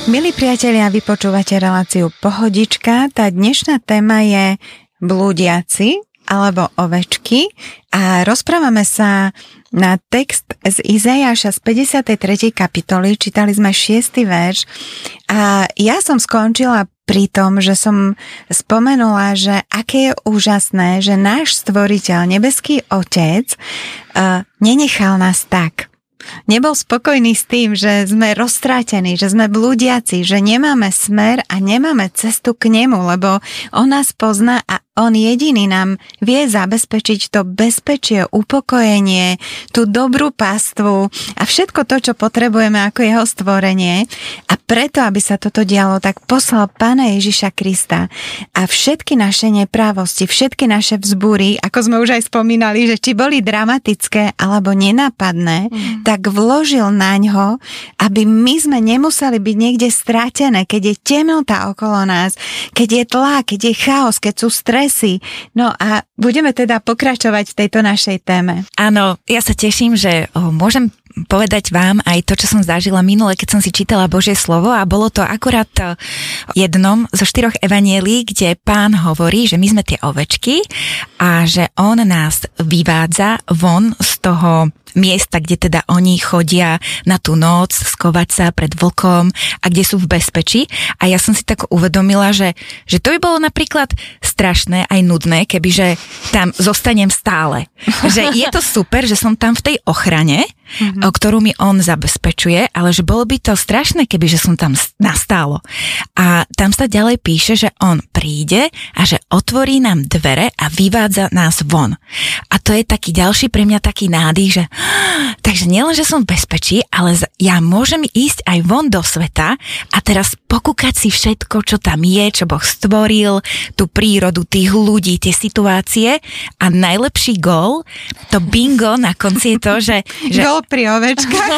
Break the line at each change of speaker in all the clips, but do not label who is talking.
Milí priatelia, vy počúvate reláciu Pohodička. Tá dnešná téma je blúdiaci alebo ovečky a rozprávame sa na text z Izaiáša z 53. kapitoly. Čítali sme 6. verš a ja som skončila pri tom, že som spomenula, že aké je úžasné, že náš stvoriteľ, nebeský Otec, nenechal nás tak. Nebol spokojný s tým, že sme roztrátení, že sme blúdiaci, že nemáme smer a nemáme cestu k nemu, lebo on nás pozná a on jediný nám vie zabezpečiť to bezpečie, upokojenie, tú dobrú pastvu a všetko to, čo potrebujeme ako jeho stvorenie. A preto, aby sa toto dialo, tak poslal Pána Ježiša Krista a všetky naše neprávosti, všetky naše vzbúry, ako sme už aj spomínali, že či boli dramatické alebo nenápadné, tak vložil naňho, aby my sme nemuseli byť niekde strátené, keď je temnota okolo nás, keď je tlak, keď je chaos, keď sú stresy. No a budeme teda pokračovať v tejto našej téme.
Áno, ja sa teším, že môžem povedať vám aj to, čo som zažila minule, keď som si čítala Božie slovo a bolo to akurát jednom zo 4 evanielí, kde Pán hovorí, že my sme tie ovečky a že on nás vyvádza von z toho miesta, kde teda oni chodia na tú noc, skovať sa pred vlkom a kde sú v bezpečí. A ja som si tak uvedomila, že to by bolo napríklad strašné aj nudné, kebyže tam zostanem stále. Že je to super, že som tam v tej ochrane, ktorú mi on zabezpečuje, ale že bolo by to strašné, kebyže som tam nastálo. A tam sa ďalej píše, že on príde a že otvorí nám dvere a vyvádza nás von. A to je taký ďalší pre mňa taký nádych, že takže nielen, že som v bezpečí, ale ja môžem ísť aj von do sveta a teraz pokúkať si všetko, čo tam je, čo Boh stvoril, tú prírodu, tých ľudí, tie situácie a najlepší gól, to bingo na konci je to, že
gól pri ovečkách.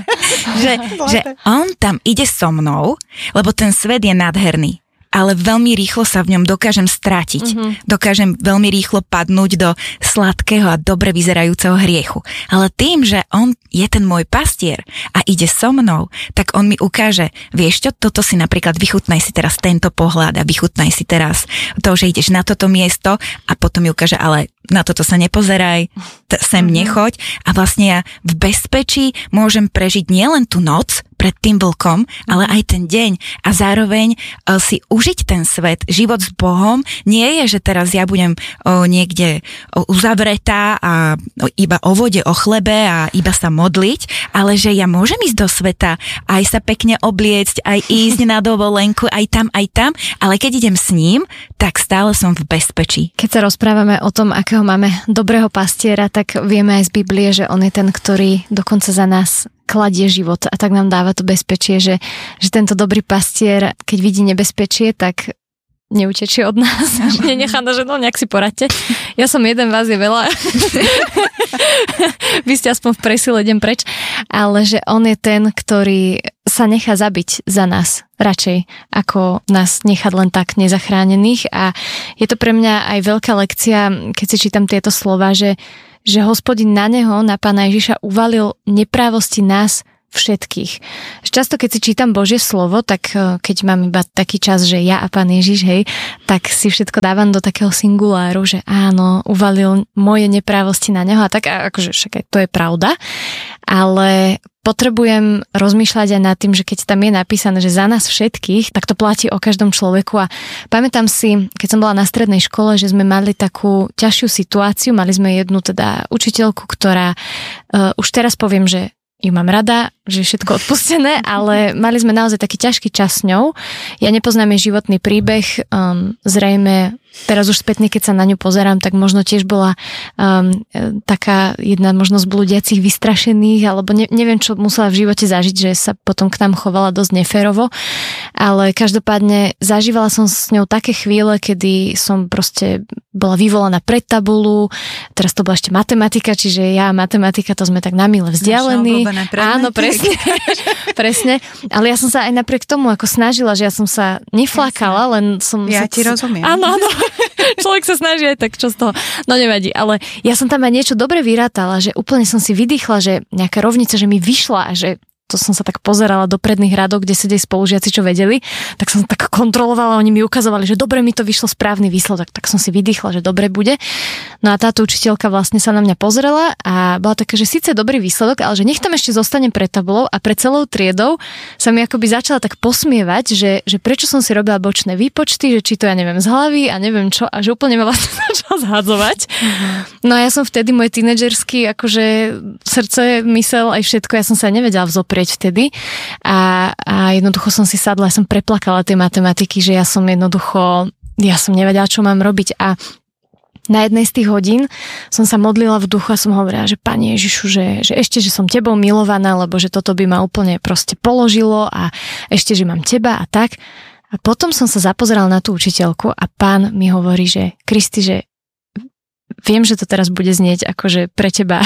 že on tam ide so mnou, lebo ten svet je nádherný. Ale veľmi rýchlo sa v ňom dokážem strátiť. Dokážem veľmi rýchlo padnúť do sladkého a dobre vyzerajúceho hriechu. Ale tým, že on je ten môj pastier a ide so mnou, tak on mi ukáže, vieš čo, toto si napríklad vychutnaj si teraz tento pohľad a vychutnaj si teraz to, že ideš na toto miesto a potom mi ukáže, ale na toto sa nepozeraj, sem nechoď a vlastne ja v bezpečí môžem prežiť nielen tú noc pred tým vlkom, ale aj ten deň a zároveň si užiť ten svet, život s Bohom nie je, že teraz ja budem niekde uzavretá a iba o vode, o chlebe a iba sa modliť, ale že ja môžem ísť do sveta, aj sa pekne obliecť, aj ísť na dovolenku, aj tam, ale keď idem s ním, tak stále som v bezpečí.
Keď sa rozprávame o tom, akého máme dobrého pastiera, tak vieme aj z Biblie, že on je ten, ktorý dokonca za nás kladie život a tak nám dáva to bezpečie, že tento dobrý pastier, keď vidí nebezpečie, tak neutečie od nás. Nenechá nás, že no nejak si poradte. Ja som jeden, vás je veľa. Vy ste aspoň v presile, idem preč. Ale že on je ten, ktorý sa nechá zabiť za nás radšej, ako nás nechať len tak nezachránených. A je to pre mňa aj veľká lekcia, keď si čítam tieto slova, že Hospodin na neho, na Pána Ježiša, uvalil neprávosti nás všetkých. Často, keď si čítam Božie slovo, tak keď mám iba taký čas, že ja a Pán Ježiš, hej, tak si všetko dávam do takého singuláru, že áno, uvalil moje neprávosti na neho a tak, akože však to je pravda, ale potrebujem rozmýšľať aj nad tým, že keď tam je napísané, že za nás všetkých, tak to platí o každom človeku a pamätám si, keď som bola na strednej škole, že sme mali takú ťažšiu situáciu, mali sme jednu teda učiteľku, ktorá už teraz poviem, že ju mám rada, že je všetko odpustené, ale mali sme naozaj taký ťažký čas s ňou. Ja nepoznám jej životný príbeh, zrejme teraz už spätne, keď sa na ňu pozerám, tak možno tiež bola taká jedna možno z blúdiacich vystrašených, alebo neviem, čo musela v živote zažiť, že sa potom k nám chovala dosť neférovo, ale každopádne zažívala som s ňou také chvíle, kedy som proste bola vyvolaná pred tabulu, teraz to bola ešte matematika, čiže ja a matematika, to sme tak na mile vzdialení. Áno, presne, presne, ale ja som sa aj napriek tomu ako snažila, že ja som sa neflakala, len som...
Ja ti rozumiem.
Áno, človek sa snaží aj tak, čo z toho, no nevadí, ale ja som tam aj niečo dobre vyrátala, že úplne som si vydýchla, že nejaká rovnica, že mi vyšla a že to som sa tak pozerala do predných radov, kde sedeli spolužiaci, čo vedeli, tak som tak kontrolovala, oni mi ukazovali, že dobre mi to vyšlo správny výsledok, tak som si vydýchla, že dobre bude. No a táto učiteľka vlastne sa na mňa pozrela a bola taká, že síce dobrý výsledok, ale že nech tam ešte zostanem pred tablou a pred celou triedou sa mi akoby začala tak posmievať, že prečo som si robila bočné výpočty, že či to ja neviem z hlavy a neviem čo, a že úplne ma vlastne začala zhadzovať. No a ja som vtedy môj tínedžerský akože srdce, mysel aj všetko, ja som sa nevedela vzoprieť vtedy a jednoducho som si sadla, ja som preplakala tie matematiky, že ja som nevedela, čo mám robiť a na jednej z tých hodín som sa modlila v duchu a som hovorila, že Pane Ježišu, že ešte, že som tebou milovaná, lebo že toto by ma úplne proste položilo a ešte, že mám teba a tak. A potom som sa zapozerala na tú učiteľku a Pán mi hovorí, že Kristi, že viem, že to teraz bude znieť akože pre teba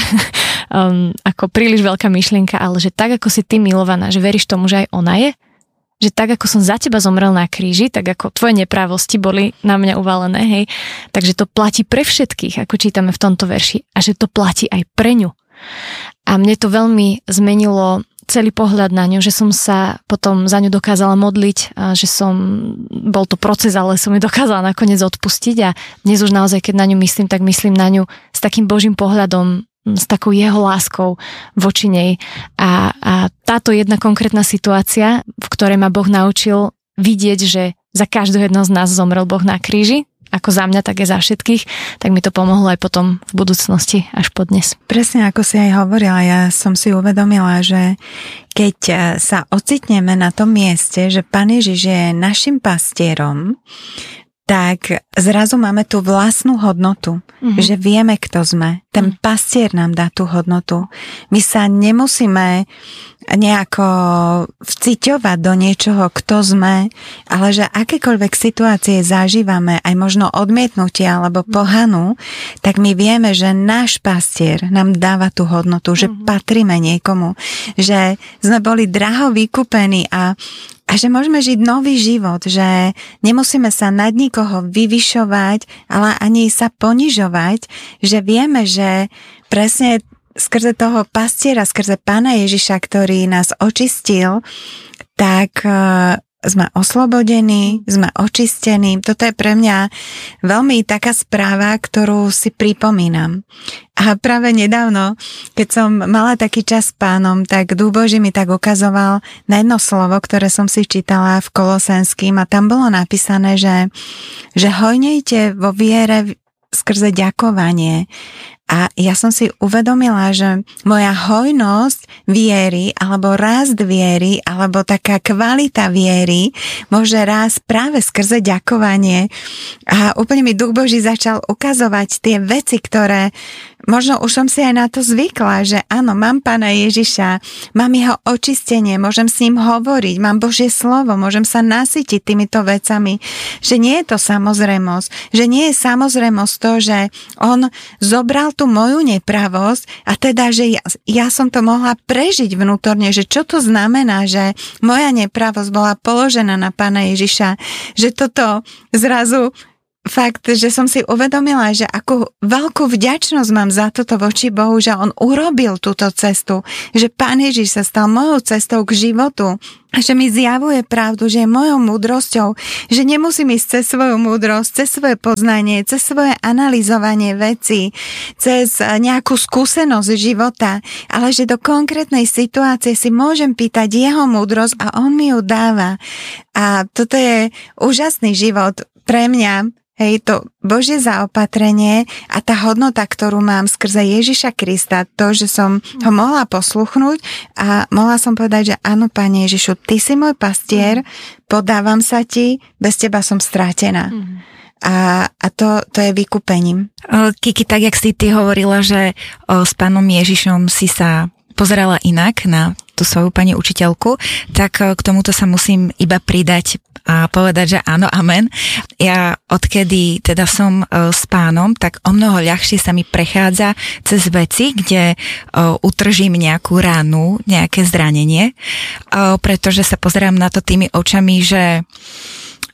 ako príliš veľká myšlienka, ale že tak, ako si ty milovaná, že veríš tomu, že aj ona je, že tak, ako som za teba zomrel na kríži, tak ako tvoje neprávosti boli na mňa uvalené, hej, takže to platí pre všetkých, ako čítame v tomto verši, a že to platí aj pre ňu. A mne to veľmi zmenilo celý pohľad na ňu, že som sa potom za ňu dokázala modliť, a že bol to proces, ale som ju dokázala nakoniec odpustiť a dnes už naozaj, keď na ňu myslím, tak myslím na ňu s takým Božím pohľadom, s takou jeho láskou voči nej. A táto jedna konkrétna situácia, v ktorej ma Boh naučil vidieť, že za každého jedného z nás zomrel Boh na kríži, ako za mňa, tak aj za všetkých, tak mi to pomohlo aj potom v budúcnosti až po dnes.
Presne ako si aj hovorila, ja som si uvedomila, že keď sa ocitneme na tom mieste, že Pán Ježiš je našim pastierom, tak zrazu máme tú vlastnú hodnotu, že vieme, kto sme. Ten pastier nám dá tú hodnotu. My sa nemusíme nejako vciťovať do niečoho, kto sme, ale že akékoľvek situácie zažívame, aj možno odmietnutie alebo pohanu, tak my vieme, že náš pastier nám dáva tú hodnotu, že patríme niekomu, že sme boli draho vykúpení a že môžeme žiť nový život, že nemusíme sa nad nikoho vyvyšovať, ale ani sa ponižovať, že vieme, že presne skrze toho pastiera, skrze Pána Ježiša, ktorý nás očistil, tak sme oslobodení, sme očistení. Toto je pre mňa veľmi taká správa, ktorú si pripomínam. A práve nedávno, keď som mala taký čas s Pánom, tak Duch Boží mi tak ukazoval na jedno slovo, ktoré som si čítala v Kolosenským a tam bolo napísané, že hojnejte vo viere skrze ďakovanie. A ja som si uvedomila, že moja hojnosť viery, alebo rast viery, alebo taká kvalita viery môže rásť práve skrze ďakovanie. A úplne mi Duch Boží začal ukazovať tie veci, ktoré možno už som si aj na to zvykla, že áno, mám Pána Ježiša, mám jeho očistenie, môžem s ním hovoriť, mám Božie slovo, môžem sa nasytiť týmito vecami, že nie je to samozrejmosť, že nie je samozrejmosť to, že on zobral tú moju nepravosť a teda, že ja som to mohla prežiť vnútorne, že čo to znamená, že moja nepravosť bola položená na Pána Ježiša, že toto zrazu fakt, že som si uvedomila, že akú veľkú vďačnosť mám za toto voči Bohu, že on urobil túto cestu, že Pán Ježiš sa stal mojou cestou k životu a že mi zjavuje pravdu, že je mojou múdrosťou, že nemusím ísť cez svoju múdrosť, cez svoje poznanie, cez svoje analyzovanie vecí, cez nejakú skúsenosť života, ale že do konkrétnej situácie si môžem pýtať jeho múdrosť a on mi ju dáva. A toto je úžasný život pre mňa. Hej, to Božie zaopatrenie a tá hodnota, ktorú mám skrze Ježiša Krista, to, že som ho mohla posluchnúť a mohla som povedať, že áno, Pane Ježišu, ty si môj pastier, podávam sa ti, bez teba som strátená. A to je vykúpením.
Kiki, tak jak si ty hovorila, že s Pánom Ježišom si sa pozerala inak na tú svoju pani učiteľku, tak k tomuto sa musím iba pridať a povedať, že áno, amen. Ja odkedy teda som s Pánom, tak o mnoho ľahšie sa mi prechádza cez veci, kde utržím nejakú ránu, nejaké zranenie, pretože sa pozerám na to tými očami, že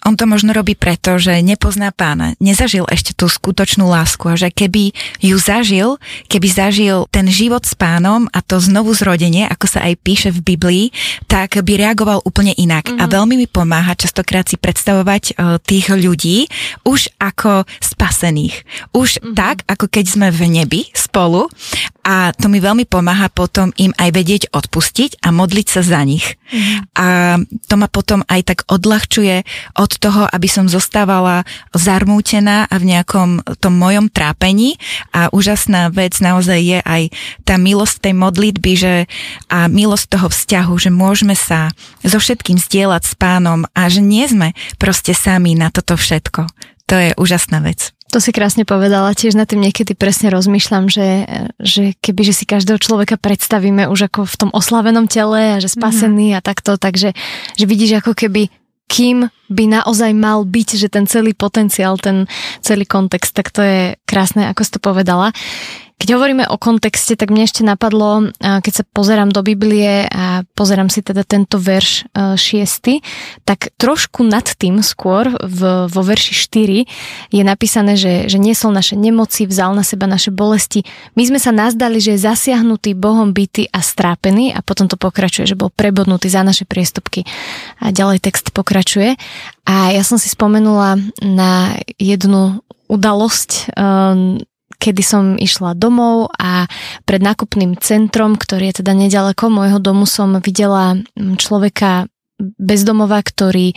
on to možno robí preto, že nepozná Pána, nezažil ešte tú skutočnú lásku a že keby ju zažil, keby zažil ten život s Pánom a to znovu zrodenie, ako sa aj píše v Biblii, tak by reagoval úplne inak. A veľmi mi pomáha častokrát si predstavovať tých ľudí už ako spasených. Už tak, ako keď sme v nebi spolu, a to mi veľmi pomáha potom im aj vedieť odpustiť a modliť sa za nich. A to ma potom aj tak odľahčuje od toho, aby som zostávala zarmútená a v nejakom tom mojom trápení. A úžasná vec naozaj je aj tá milosť tej modlitby, že a milosť toho vzťahu, že môžeme sa so všetkým zdieľať s Pánom a že nie sme proste sami na toto všetko. To je úžasná vec.
To si krásne povedala, tiež na tým niekedy presne rozmýšľam, že kebyže si každého človeka predstavíme už ako v tom oslávenom tele a že spasený a takto, takže že vidíš ako keby kým by naozaj mal byť, že ten celý potenciál, ten celý kontext, tak to je krásne, ako si to povedala. Keď hovoríme o kontexte, tak mne ešte napadlo, keď sa pozerám do Biblie a pozerám si teda tento verš 6, tak trošku nad tým skôr vo verši 4 je napísané, že niesol naše nemoci, vzal na seba naše bolesti. My sme sa nazdali, že je zasiahnutý Bohom bitý a strápený a potom to pokračuje, že bol prebodnutý za naše priestupky. A ďalej text pokračuje. A ja som si spomenula na jednu udalosť, kedy som išla domov a pred nákupným centrom, ktorý je teda nedaleko môjho domu, som videla človeka bezdomova, ktorý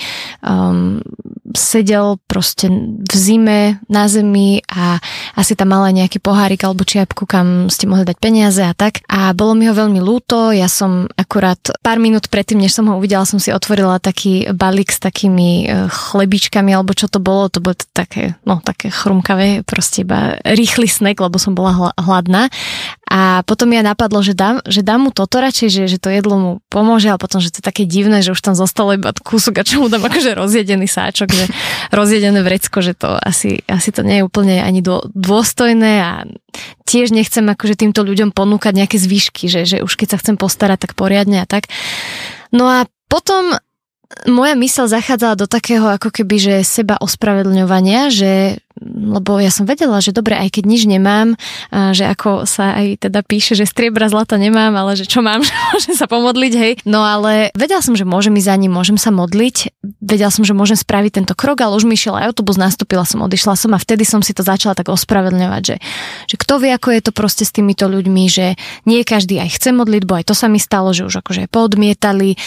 sedel proste v zime na zemi a asi tam mal aj nejaký pohárik alebo čiapku, kam ste mohli dať peniaze a tak. A bolo mi ho veľmi ľúto, ja som akurát pár minút predtým, než som ho uvidela, som si otvorila taký balík s takými chlebičkami alebo čo to bolo také chrumkavé, proste iba rýchly snack, lebo som bola hladná. A potom mi napadlo, že dám mu toto radšej, že to jedlo mu pomôže, ale potom, že to je také divné, že už tam zostalo iba kúsok a čo mu dám akože rozjedený sáčok, že rozjedené vrecko, že to asi to nie je úplne ani dôstojné a tiež nechcem akože týmto ľuďom ponúkať nejaké zvyšky, že už keď sa chcem postarať, tak poriadne a tak. No a potom moja myseľ zachádzala do takého ako keby, že seba ospravedlňovania, lebo ja som vedela, že dobre, aj keď nič nemám, že ako sa aj teda píše, že striebra zlata nemám, ale že čo mám, že môžem sa pomodliť, hej. No ale vedela som, že môžem ísť za ním, môžem sa modliť, vedela som, že môžem spraviť tento krok, ale už mi išiel aj autobus, nastúpila som, odišla som a vtedy som si to začala tak ospravedlňovať, že kto vie, ako je to proste s týmito ľuďmi, že nie každý aj chce modlitbu, aj to sa mi stalo, že už akože poodmietali,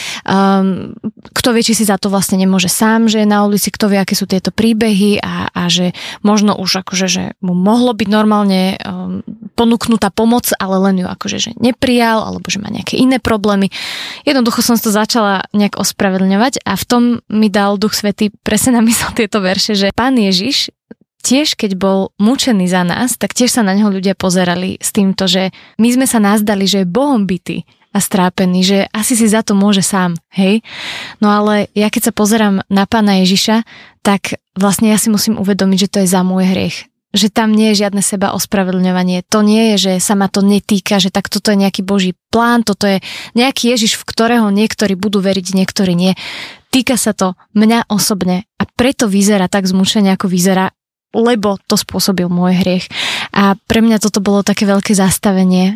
kto vie, či si za to vlastne nemôže sám, že je na ulici, kto vie, aké sú tieto príbehy a že možno už akože, že mu mohlo byť normálne ponúknutá pomoc, ale len ju akože, že neprijal, alebo že má nejaké iné problémy. Jednoducho som to začala nejak ospravedlňovať a v tom mi dal Duch Svätý presne na mysel tieto verše, že Pán Ježiš tiež, keď bol mučený za nás, tak tiež sa na neho ľudia pozerali s týmto, že my sme sa nazdali, že je Bohom bitý a strápený, že asi si za to môže sám, hej? No ale ja keď sa pozerám na Pána Ježiša, tak vlastne ja si musím uvedomiť, že to je za môj hriech. Že tam nie je žiadne seba ospravedlňovanie. To nie je, že sa ma to netýka, že tak toto je nejaký Boží plán, toto je nejaký Ježiš, v ktorého niektorí budú veriť, niektorí nie. Týka sa to mňa osobne a preto vyzerá tak zmučene, ako vyzerá, lebo to spôsobil môj hriech. A pre mňa toto bolo také veľké zastavenie,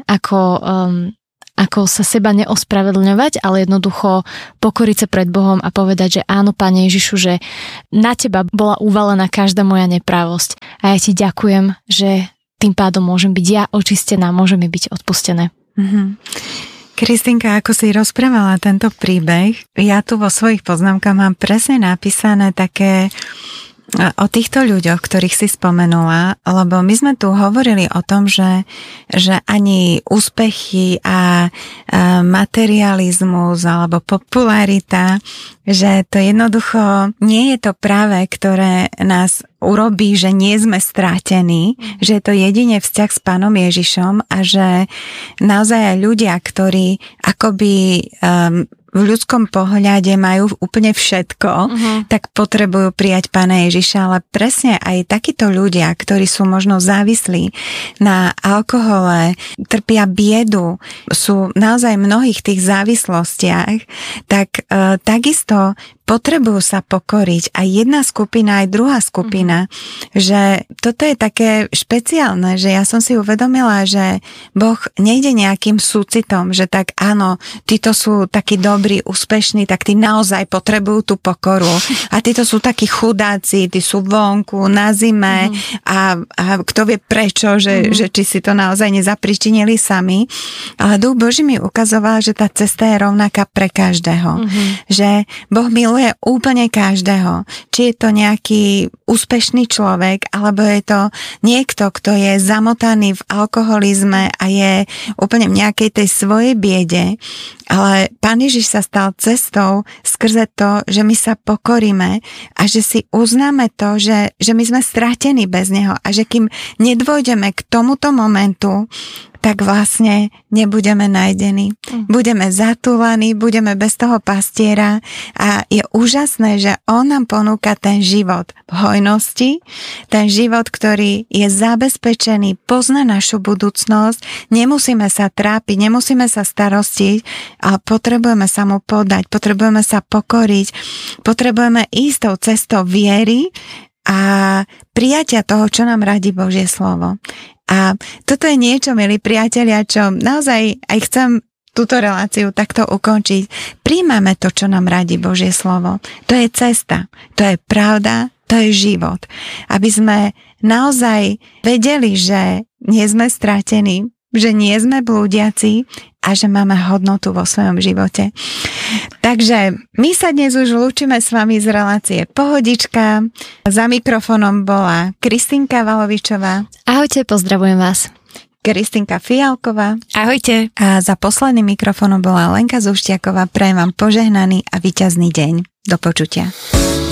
ako sa seba neospravedlňovať, ale jednoducho pokoriť sa pred Bohom a povedať, že áno, Pane Ježišu, že na teba bola uvalená každá moja neprávosť. A ja ti ďakujem, že tým pádom môžem byť ja očistená, môže mi byť odpustené.
Kristinka, ako si rozprávala tento príbeh, ja tu vo svojich poznámkach mám presne napísané také o týchto ľuďoch, ktorých si spomenula, lebo my sme tu hovorili o tom, že ani úspechy a materializmus alebo popularita, že to jednoducho nie je to práve, ktoré nás urobí, že nie sme strátení, že je to jedine vzťah s Pánom Ježišom a že naozaj aj ľudia, ktorí akoby v ľudskom pohľade majú úplne všetko, tak potrebujú prijať Pána Ježiša, ale presne aj takíto ľudia, ktorí sú možno závislí na alkohole, trpia biedu, sú naozaj v mnohých tých závislostiach, tak takisto potrebujú sa pokoriť aj jedna skupina, aj druhá skupina, že toto je také špeciálne, že ja som si uvedomila, že Boh nejde nejakým súcitom, že tak áno, títo sú takí dobrí, úspešní, tak tí naozaj potrebujú tú pokoru a títo sú takí chudáci, tí sú vonku, na zime a kto vie prečo, že či si to naozaj nezapričinili sami. Ale Duch Boží mi ukazoval, že tá cesta je rovnaká pre každého. Že Boh miluje úplne každého. Či je to nejaký úspešný človek, alebo je to niekto, kto je zamotaný v alkoholizme a je úplne v nejakej tej svojej biede. Ale Pán Ježiš sa stal cestou skrze to, že my sa pokoríme a že si uznáme to, že my sme stratení bez Neho a že kým nedôjdeme k tomuto momentu, tak vlastne nebudeme nájdení. Budeme zatúlaní, budeme bez toho pastiera a je úžasné, že on nám ponúka ten život v hojnosti, ten život, ktorý je zabezpečený, pozná našu budúcnosť, nemusíme sa trápiť, nemusíme sa starostiť, ale potrebujeme sa mu podať, potrebujeme sa pokoriť, potrebujeme ísť tou cestou viery a prijatia toho, čo nám radí Božie slovo. A toto je niečo, milí priatelia, čo naozaj aj chcem túto reláciu takto ukončiť. Príjmame to, čo nám radí Božie slovo. To je cesta, to je pravda, to je život. Aby sme naozaj vedeli, že nie sme stratení, že nie sme blúdiaci a že máme hodnotu vo svojom živote. Takže my sa dnes už lúčime s vami z relácie Pohodička. Za mikrofónom bola Kristinka Valovičová.
Ahojte, pozdravujem vás.
Kristinka Fialková.
Ahojte.
A za posledným mikrofónom bola Lenka Zuštiaková. Prajem vám požehnaný a víťazný deň. Do počutia.